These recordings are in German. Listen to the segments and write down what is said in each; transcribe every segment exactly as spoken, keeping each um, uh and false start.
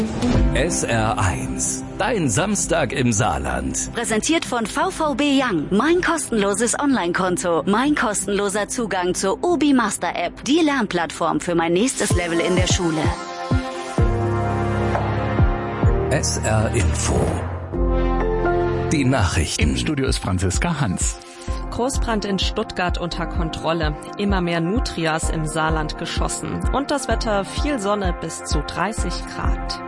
S R eins, dein Samstag im Saarland. Präsentiert von V V B Young. Mein kostenloses Online-Konto. Mein kostenloser Zugang zur Obi Master App. Die Lernplattform für mein nächstes Level in der Schule. S R Info. Die Nachrichten. Im Studio ist Franziska Hans. Großbrand in Stuttgart unter Kontrolle. Immer mehr Nutrias im Saarland geschossen. Und das Wetter viel Sonne bis zu dreißig Grad.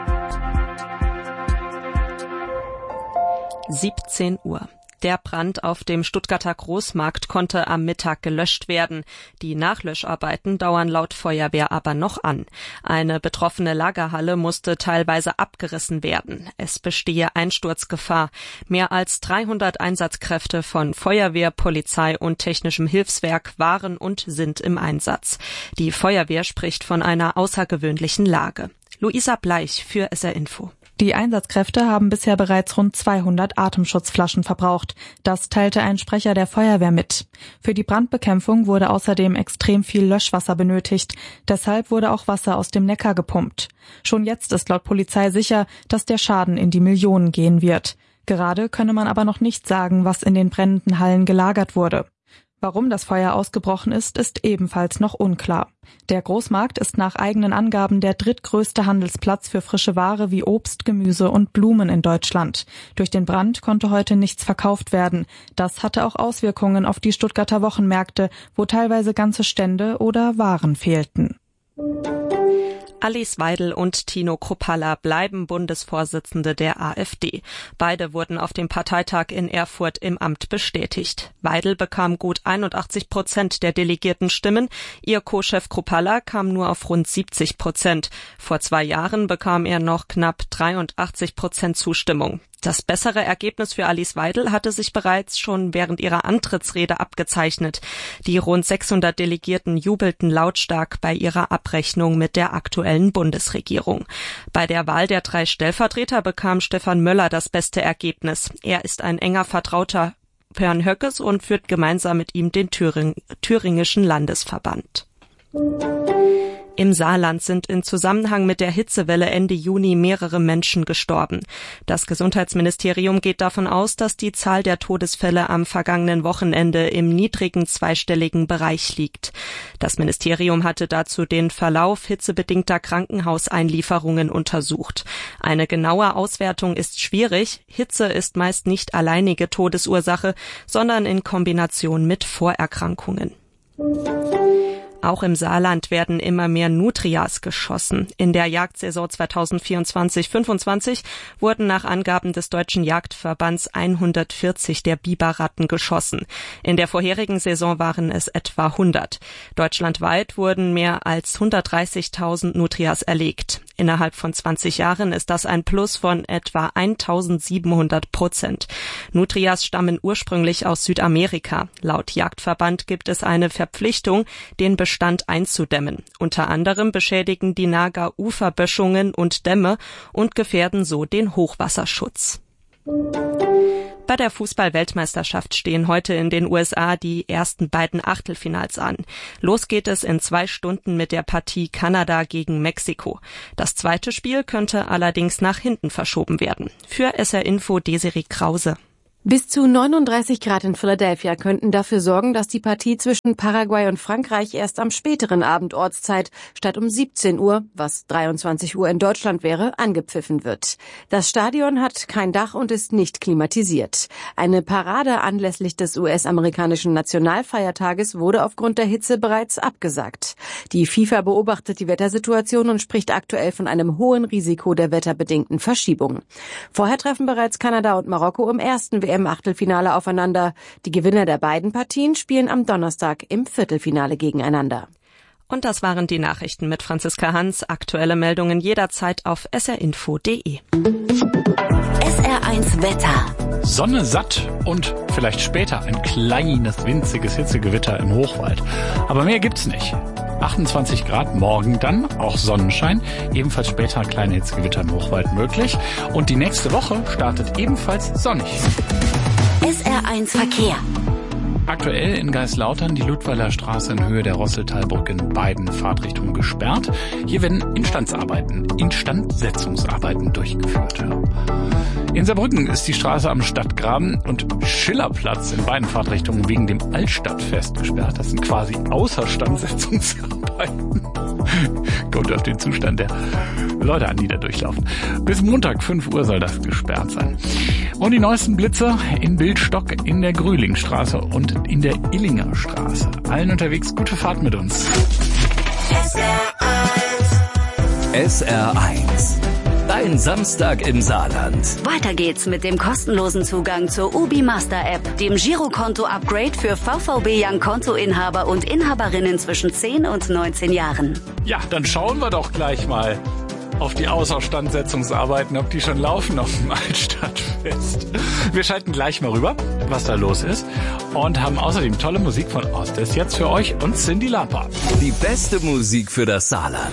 siebzehn Uhr. Der Brand auf dem Stuttgarter Großmarkt konnte am Mittag gelöscht werden. Die Nachlöscharbeiten dauern laut Feuerwehr aber noch an. Eine betroffene Lagerhalle musste teilweise abgerissen werden. Es bestehe Einsturzgefahr. Mehr als dreihundert Einsatzkräfte von Feuerwehr, Polizei und technischem Hilfswerk waren und sind im Einsatz. Die Feuerwehr spricht von einer außergewöhnlichen Lage. Luisa Bleich für S R Info. Die Einsatzkräfte haben bisher bereits rund zweihundert Atemschutzflaschen verbraucht. Das teilte ein Sprecher der Feuerwehr mit. Für die Brandbekämpfung wurde außerdem extrem viel Löschwasser benötigt. Deshalb wurde auch Wasser aus dem Neckar gepumpt. Schon jetzt ist laut Polizei sicher, dass der Schaden in die Millionen gehen wird. Gerade könne man aber noch nicht sagen, was in den brennenden Hallen gelagert wurde. Warum das Feuer ausgebrochen ist, ist ebenfalls noch unklar. Der Großmarkt ist nach eigenen Angaben der drittgrößte Handelsplatz für frische Ware wie Obst, Gemüse und Blumen in Deutschland. Durch den Brand konnte heute nichts verkauft werden. Das hatte auch Auswirkungen auf die Stuttgarter Wochenmärkte, wo teilweise ganze Stände oder Waren fehlten. Alice Weidel und Tino Kruppalla bleiben Bundesvorsitzende der AfD. Beide wurden auf dem Parteitag in Erfurt im Amt bestätigt. Weidel bekam gut einundachtzig Prozent der delegierten Stimmen. Ihr Co-Chef Kruppalla kam nur auf rund siebzig Prozent. Vor zwei Jahren bekam er noch knapp dreiundachtzig Prozent Zustimmung. Das bessere Ergebnis für Alice Weidel hatte sich bereits schon während ihrer Antrittsrede abgezeichnet. Die rund sechshundert Delegierten jubelten lautstark bei ihrer Abrechnung mit der aktuellen Bundesregierung. Bei der Wahl der drei Stellvertreter bekam Stefan Möller das beste Ergebnis. Er ist ein enger Vertrauter Björn Höckes und führt gemeinsam mit ihm den Thüring- thüringischen Landesverband. Im Saarland sind in Zusammenhang mit der Hitzewelle Ende Juni mehrere Menschen gestorben. Das Gesundheitsministerium geht davon aus, dass die Zahl der Todesfälle am vergangenen Wochenende im niedrigen zweistelligen Bereich liegt. Das Ministerium hatte dazu den Verlauf hitzebedingter Krankenhauseinlieferungen untersucht. Eine genaue Auswertung ist schwierig. Hitze ist meist nicht alleinige Todesursache, sondern in Kombination mit Vorerkrankungen. Auch im Saarland werden immer mehr Nutrias geschossen. In der Jagdsaison zweitausendvierundzwanzig fünfundzwanzig wurden nach Angaben des Deutschen Jagdverbands hundertvierzig der Biberratten geschossen. In der vorherigen Saison waren es etwa hundert. Deutschlandweit wurden mehr als hundertdreißigtausend Nutrias erlegt. Innerhalb von zwanzig Jahren ist das ein Plus von etwa eintausendsiebenhundert Prozent. Nutrias stammen ursprünglich aus Südamerika. Laut Jagdverband gibt es eine Verpflichtung, den Bestand einzudämmen. Unter anderem beschädigen die Nager Uferböschungen und Dämme und gefährden so den Hochwasserschutz. Bei der Fußball-Weltmeisterschaft stehen heute in den U S A die ersten beiden Achtelfinals an. Los geht es in zwei Stunden mit der Partie Kanada gegen Mexiko. Das zweite Spiel könnte allerdings nach hinten verschoben werden. Für S R Info Desiree Krause. Bis zu neununddreißig Grad in Philadelphia könnten dafür sorgen, dass die Partie zwischen Paraguay und Frankreich erst am späteren Abend Ortszeit statt um siebzehn Uhr, was dreiundzwanzig Uhr in Deutschland wäre, angepfiffen wird. Das Stadion hat kein Dach und ist nicht klimatisiert. Eine Parade anlässlich des U S-amerikanischen Nationalfeiertages wurde aufgrund der Hitze bereits abgesagt. Die FIFA beobachtet die Wettersituation und spricht aktuell von einem hohen Risiko der wetterbedingten Verschiebung. Vorher treffen bereits Kanada und Marokko im ersten W M-Achtelfinale aufeinander. Die Gewinner der beiden Partien spielen am Donnerstag im Viertelfinale gegeneinander. Und das waren die Nachrichten mit Franziska Hans. Aktuelle Meldungen jederzeit auf s r info punkt d e. S R eins Wetter. Sonne satt und vielleicht später ein kleines, winziges Hitzegewitter im Hochwald. Aber mehr gibt's nicht. achtundzwanzig Grad, morgen dann auch Sonnenschein, ebenfalls später kleine Hitzegewitter im Hochwald möglich. Und die nächste Woche startet ebenfalls sonnig. S R eins Verkehr. Aktuell in Geislautern die Ludweiler Straße in Höhe der Rosseltalbrücke in beiden Fahrtrichtungen gesperrt. Hier werden Instandsetzungsarbeiten, Instandsetzungsarbeiten durchgeführt. In Saarbrücken ist die Straße am Stadtgraben und Schillerplatz in beiden Fahrtrichtungen wegen dem Altstadtfest gesperrt. Das sind quasi Außerstandsetzungsarbeiten. Kommt auf den Zustand der Leute an, die da durchlaufen. Bis Montag fünf Uhr soll das gesperrt sein. Und die neuesten Blitze in Bildstock, in der Grühlingstraße und in der Illinger Straße. Allen unterwegs gute Fahrt mit uns. S R eins. S R eins. Dein Samstag im Saarland. Weiter geht's mit dem kostenlosen Zugang zur Ubi Master App, dem Girokonto-Upgrade für V V B Young Kontoinhaber und Inhaberinnen zwischen zehn und neunzehn Jahren. Ja, dann schauen wir doch gleich mal auf die Außerstandsetzungsarbeiten, ob die schon laufen auf dem Altstadtfest. Wir schalten gleich mal rüber, was da los ist, und haben außerdem tolle Musik von Ostes jetzt für euch und Cyndi Lauper. Die beste Musik für das Saarland.